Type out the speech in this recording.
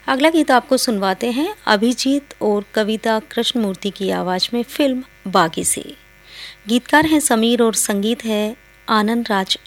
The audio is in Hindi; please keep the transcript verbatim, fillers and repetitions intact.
अगला गीत आपको सुनवाते हैं अभिजीत और कविता कृष्णमूर्ति की आवाज में फिल्म बागी से। गीतकार हैं समीर और संगीत है आनंद राज